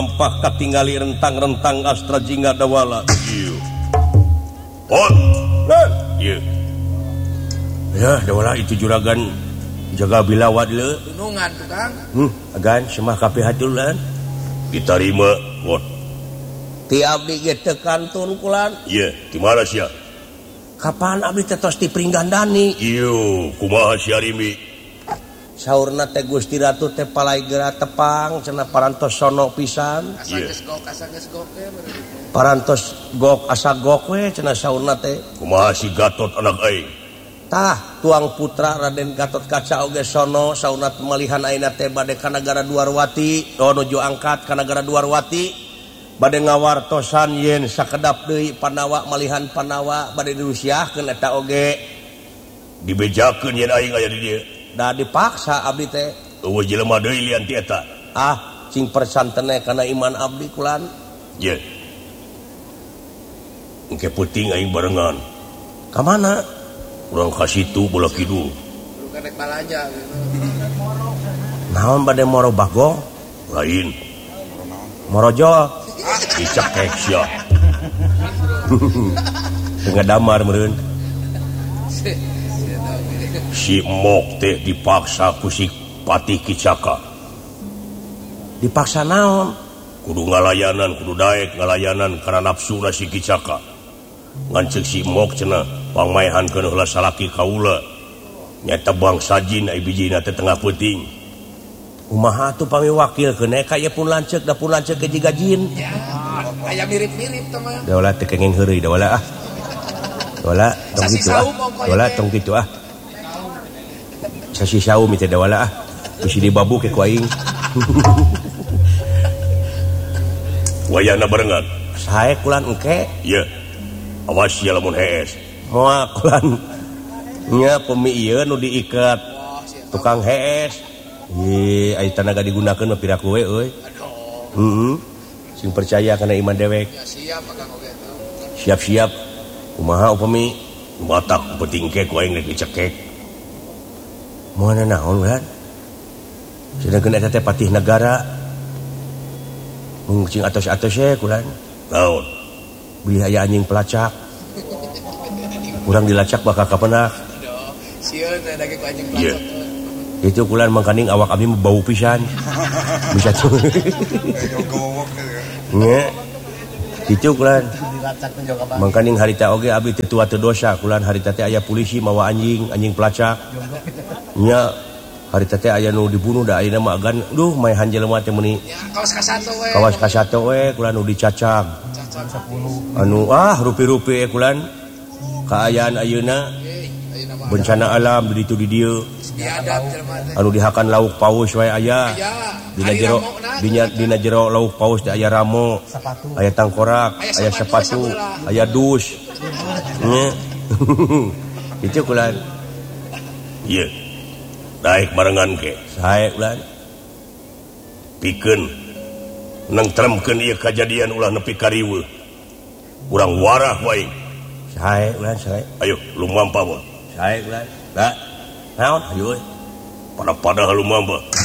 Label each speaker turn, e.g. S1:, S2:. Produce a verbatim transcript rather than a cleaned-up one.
S1: lampah katingali rentang-rentang astra jingga dawala.
S2: Iya. Pon. Iya.
S1: Ya, dawala itu juragan jaga bilawat le.
S3: Tunungan tukang.
S1: Hmm, agan semah kabeh hatulan.
S2: Diterima, Pon.
S1: Ti abdi ge teu kantun kulan.
S2: Iya, di mana sia?
S1: Kapan abdi teh tos dipringgandani?
S2: Iyo, kumaha si Arimi?
S1: Saurna teh Gusti Ratu teh palai geura tepang cenah parantos sono pisan.
S2: Iya.
S3: Asa geus gok, asa geus gok teh.
S1: Parantos gok asa gok we cenah saurna teh.
S2: Kumaha si Gatot anak aing?
S1: Tah tuang putra Raden Gatot Kaca oge sono saurna malihan ayeuna teh bade ka nagara Duarwati, oh nuju angkat ka nagara Duarwati. Bade ngawartosan yen sakedap deui Panawa malihan Panawa bade dirusiahkeun eta oge.
S2: Dibejakeun yen aing aya di dieu.
S1: Da dipaksa abdi teh.
S2: Eueuh jelema deui lian ti eta.
S1: Ah, cing persantene kana iman abdi kulan.
S2: Ye. Engke peuting aing barengan.
S1: Ka mana?
S2: Urang ka situ bola kidul.
S3: Lu kadek balanja gitu.
S1: Naon bade moro bagong?
S2: Lain.
S1: Morojo.
S2: Dicekek sia.
S1: Tengah damar meureun.
S2: Si Mok teh dipaksa ku si Patih Kicaka.
S1: Dipaksa naon?
S2: Kudu ngalayanan, kudu daek ngalayanan karena nafsuna si Kicaka. Ngan ceuk si Mok cenah pangmaehankeun heula salaki kaula. Nyata bangsa jin ai bijina teh tengah peuting.
S1: Kumaha atuh pamiwakilkeun eka ieu pun lanceuk da pun lanceuk ke jiga jin.
S3: Ya, aya mirip-mirip teh mah.
S1: Dawala teh kenging heureuy dawala ah. Dawala tong kitu ah. Dawala tong kitu ah. Sasi saum teh dawala ah. Bisi dibabu ke ku aing.
S2: Wayana barengan.
S1: Sae kulan engke?
S2: Ye. Awas ya lamun hees.
S1: Moal kulan. Nya pemi ieu nu diiket. Tukang hees. Ye, aya tenaga digunakeun mah piraku we euy. Heeh. Sing percaya kana iman dewek.
S3: Ya siap akang oge.
S1: Siap-siap. Kumaha upami
S2: Batak peuting ke ku aing dicekek.
S1: moana naon kan? Sedangkeun eta teh patih negara. Mung cing atos-atos we kulan.
S2: Naon?
S1: Beli aya anjing pelacak. Urang dilacak bakal kapenah.
S3: Sieun teh dage ku anjing
S2: Iya.
S3: pelacak.
S1: Itu kulan mangkaning awak abdi bau pisan. Bisa tuh. Nya. Itu kulan. Mangkaning harita oge abdi teu tua teu dosa kulan harita teh aya polisi mawa anjing, anjing pelacak. Nya harita teh aya nu dibunuh da ayeuna mah agan duh maehan jelema teh meuni.
S3: Ya, kawas ka satu we.
S1: Kawas ka sato we kulan nu dicacag.
S3: Cacag sepuluh.
S1: Anu ah rupi-rupi kulan. Kaayaan ayeuna bencana alam di ditu di dieu.
S3: Diadap jelema teh.
S1: Anu dihakan lauk paus wae aya.
S3: Aya.
S1: Dina jero dina dina jero lauk paus teh aya ramo, aya tangkorak, aya sepatu, aya dus. Nya. Itu kulan.
S2: Iya. Daek barengan ke.
S1: Sae ulan.
S2: Pikeun nangtremkeun ieu kajadian ulah nepi ka riweuh. Urang warah wae.
S1: Sae ulan sae.
S2: Ayo lumampa mun.
S1: Sae ulan. Da. Naon ayo euy.
S2: Pada-pada lumampa.